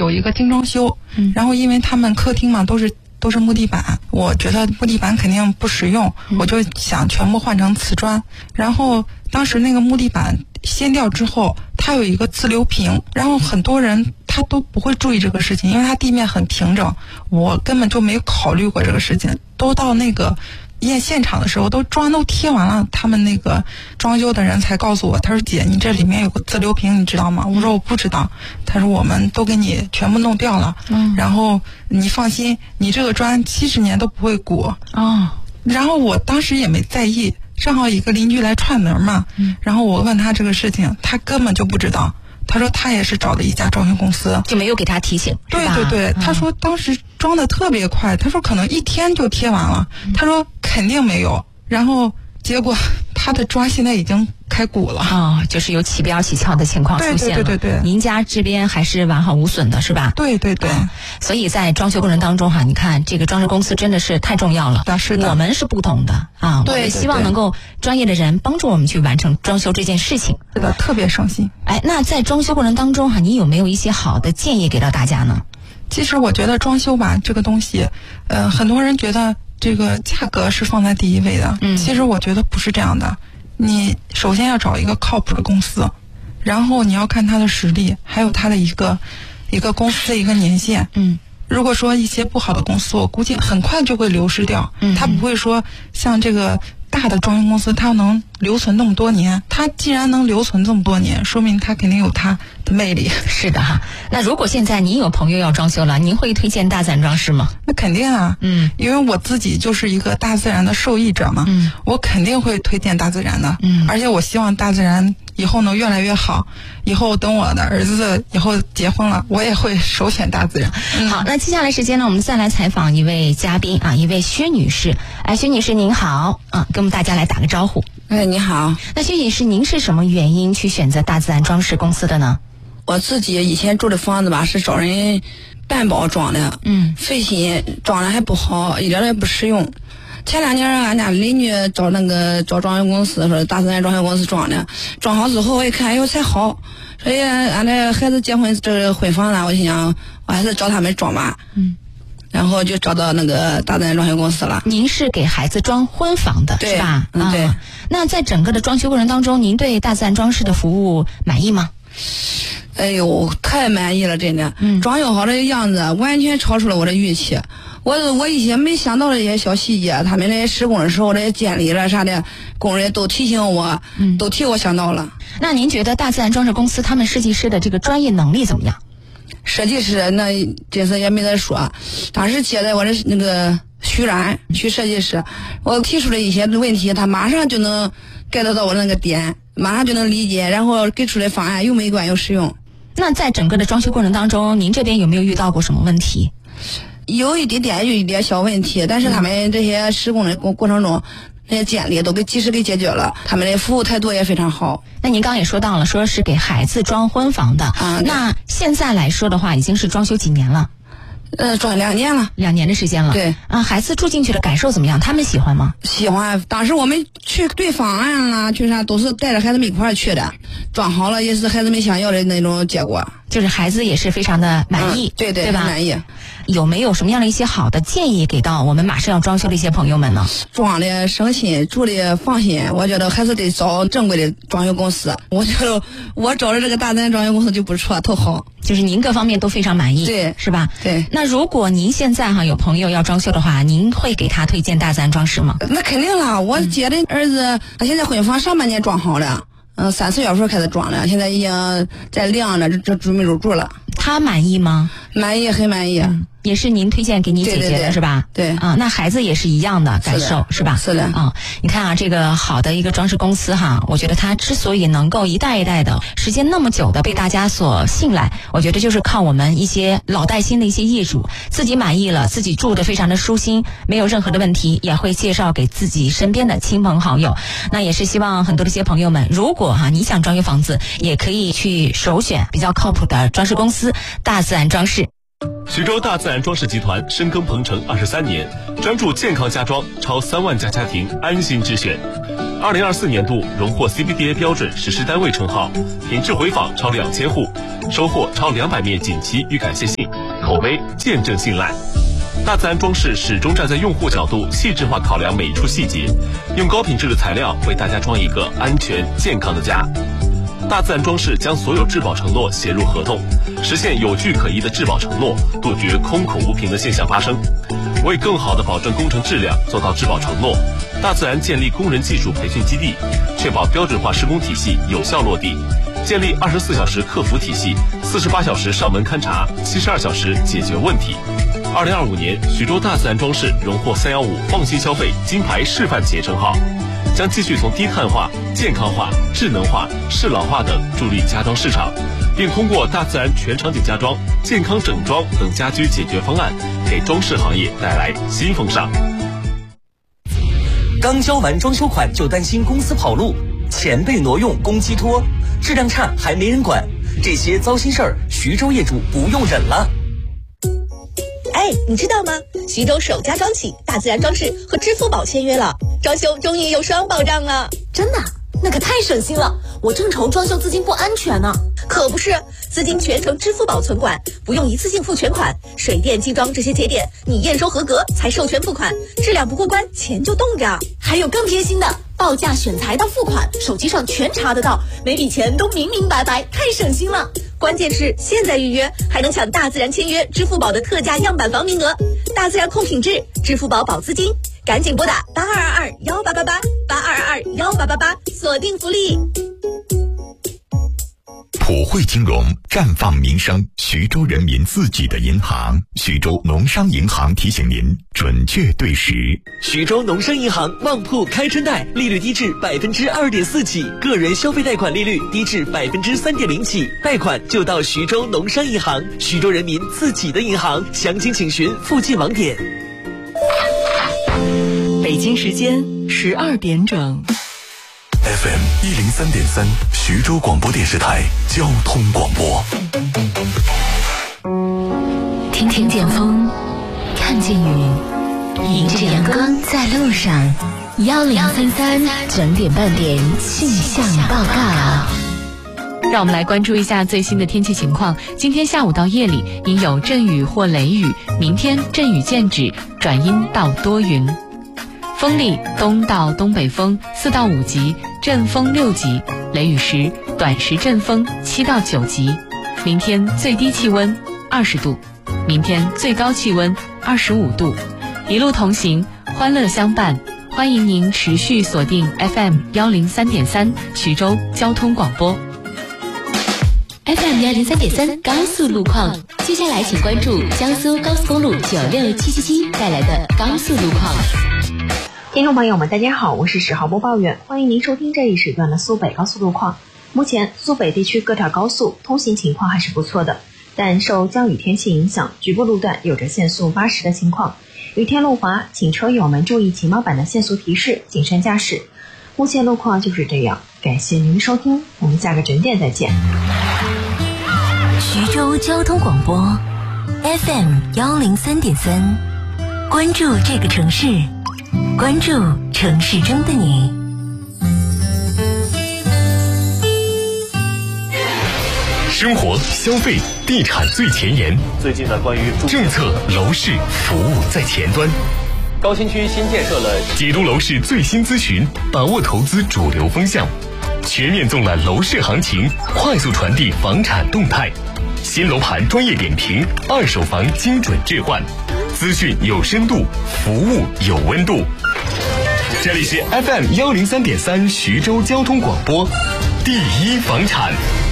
有一个精装修，然后因为他们客厅嘛都是木地板，我觉得木地板肯定不实用，我就想全部换成瓷砖。然后当时那个木地板掀掉之后，它有一个自流平，然后很多人他都不会注意这个事情，因为它地面很平整，我根本就没有考虑过这个事情。都到那个验现场的时候，砖都贴完了，他们那个装修的人才告诉我，他说姐，你这里面有个自流平，你知道吗？我说我不知道。他说我们都给你全部弄掉了，然后你放心，你这个砖70年都不会鼓。然后我当时也没在意，正好一个邻居来串门嘛，然后我问他这个事情，他根本就不知道。他说他也是找的一家装修公司， 就没有给他提醒。 对对对，他说当时装的特别快，他说可能1天就贴完了，他说肯定没有。然后结果他的砖现在已经开鼓了就是有起标起翘的情况出现了。 对， 您家这边还是完好无损的是吧？ 对对对， 所以在装修过程当中你看这个装修公司真的是太重要了。 是的， 我们是不懂的我们希望能够专业的人帮助我们去完成装修这件事情。 是的，特别省心。 那在装修过程当中你有没有一些好的建议给到大家呢？ 其实我觉得装修吧这个东西，很多人觉得这个价格是放在第一位的，其实我觉得不是这样的。你首先要找一个靠谱的公司，然后你要看它的实力，还有它的一个公司的一个年限。如果说一些不好的公司，我估计很快就会流失掉。它不会说像这个大的装修公司，它能留存那么多年。它既然能留存这么多年，说明它肯定有它的魅力。 是的那如果现在您有朋友要装修了，您会推荐大自然装饰吗？ 那肯定啊，因为我自己就是一个大自然的受益者嘛，我肯定会推荐大自然的，而且我希望大自然以后能越来越好。以后等我的儿子以后结婚了，我也会首选大自然。 好，那接下来时间呢，我们再来采访一位嘉宾一位薛女士。薛女士您好跟我们大家来打个招呼。 你好。 那薛女士，您是什么原因去选择大自然装饰公司的呢？ 我自己以前住的房子吧，是找人担保装的，费心，装的还不好，一点也不实用。前2年俺家邻居找装修公司，说大自然装修公司装的，装好之后我一看，才好。所以俺的孩子结婚这个婚房呢，我心想我还是找他们装吧。然后就找到那个大自然装修公司了。 您是给孩子装婚房的是吧？ 对。 那在整个的装修过程当中，您对大自然装饰的服务满意吗？ 哎呦，太满意了，真的。装修好的样子完全超出了我的预期。我一些没想到的一些小细节，他们那些施工的时候，这些监理了啥的，工人都提醒我，都替我想到了。 那您觉得大自然装饰公司他们设计师的这个专业能力怎么样？ 设计师那这次也没得说，当时接待我的那个徐设计师，我提出了一些问题，他马上就能 get 到我那个点，马上就能理解，然后给出的方案又美观又实用。 那在整个的装修过程当中，您这边有没有遇到过什么问题？ 有一点小问题，但是他们这些施工的过程中，那些监理都及时给解决了，他们的服务态度也非常好。 那您刚刚也说到了，说是给孩子装婚房的那现在来说的话，已经是装修几年了？ 装2年了 ，2年的时间了。 对孩子住进去的感受怎么样？他们喜欢吗？ 喜欢。当时我们去对方案了，去啥都是带着孩子们一块儿去的，装好了也是孩子们想要的那种结果， 就是孩子也是非常的满意， 对吧？ 满意。 有没有什么样的一些好的建议给到我们马上要装修的一些朋友们呢？ 装的省心，住的放心，我觉得还是得找正规的装修公司。我觉得我找的这个大自然装修公司就不错，特好。 就是您各方面都非常满意， 对， 是吧？ 对。 那如果您现在有朋友要装修的话，您会给他推荐大自然装饰吗？ 那肯定了，我接的儿子他现在婚房上半年装好了，3、4月份开始装了，现在已经在晾着，这准备入住了。 他满意吗？ 满意，很满意。 也是您推荐给你姐姐的是吧？ 对。 那孩子也是一样的感受是吧？ 是的。 你看这个好的一个装饰公司我觉得它之所以能够一代一代的时间那么久的被大家所信赖，我觉得就是靠我们一些老带新的一些业主自己满意了，自己住的非常的舒心，没有任何的问题，也会介绍给自己身边的亲朋好友。那也是希望很多的一些朋友们，如果你想装修房子，也可以去首选比较靠谱的装饰公司大自然装饰。 徐州大自然装饰集团深耕鹏城23年，专注健康家装，超3万家家庭安心之选。 2024年度荣获 CBDA 标准实施单位称号，品质回访超2000户，收获超200面锦旗与感谢信，口碑见证信赖。大自然装饰始终站在用户角度，细致化考量每一处细节，用高品质的材料为大家装一个安全健康的家。大自然装饰将所有质保承诺写入合同，实现有据可依的质保承诺，杜绝空口无凭的现象发生。为更好地保证工程质量，做到质保承诺，大自然建立工人技术培训基地，确保标准化施工体系有效落地，建立24小时客服体系，48小时上门勘查，72小时解决问题。2025年，徐州大自然装饰荣获315放心消费金牌示范企业称号，将继续从低碳化、健康化、智能化、适老化等助力家装市场，并通过大自然全场景家装、健康整装等家居解决方案，给装饰行业带来新风尚。 刚交完装修款就担心公司跑路，钱被挪用公鸡托，质量差还没人管，这些糟心事儿，徐州业主不用忍了。 哎，你知道吗？徐州首家装企大自然装饰和支付宝签约了，装修终于有双保障了。 真的？那可太省心了，我正愁装修资金不安全呢。 可不是，资金全程支付宝存管，不用一次性付全款，水电机装这些节点你验收合格才授权付款，质量不过关钱就冻着。 还有更贴心的，报价选材到付款，手机上全查得到，每笔钱都明明白白，太省心了。 关键是现在预约还能抢大自然签约支付宝的特价样板房名额，大自然控品质，支付宝保资金，赶紧拨打8222188882221888锁定福利。 普惠金融绽放民生，徐州人民自己的银行。徐州农商银行提醒您准确对时。 徐州农商银行旺铺开春贷，利率低至2.4%起，个人消费贷款利率低至3.0%起，贷款就到徐州农商银行，徐州人民自己的银行。详情请询附近网点。 北京时间12点整。 FM 103.3，徐州广播电视台交通广播。 听听见风，看见雨，迎着阳光在路上。1033整点半点气象报告。 让我们来关注一下最新的天气情况。今天下午到夜里应有阵雨或雷雨，明天阵雨渐止，转阴到多云。风力东到东北风4到5级，阵风6级，雷雨时短时阵风7到9级。明天最低气温20度，明天最高气温25度。一路同行，欢乐相伴，欢迎您持续锁定 FM 103.3徐州交通广播。 FM 103.3高速路况，接下来请关注江苏高速公路96777带来的高速路况。 听众朋友们，大家好，我是10号播报员，欢迎您收听这一时段的苏北高速路况。目前苏北地区各条高速通行情况还是不错的，但受降雨天气影响，局部路段有着限速80的情况。雨天路滑，请车友们注意晴朗版的限速提示，谨慎驾驶。目前路况就是这样，感谢您的收听，我们下个整点再见。 徐州交通广播 FM 103.3，关注这个城市，关注城市中的你。 生活、消费、地产最前沿。 最近呢，关于政策、楼市、服务在前端。 高新区新建设了解读楼市最新咨询，把握投资主流风向，全面纵览楼市行情，快速传递房产动态。新楼盘专业点评，二手房精准置换，资讯有深度，服务有温度。这里是 FM 103.3徐州交通广播，第一房产。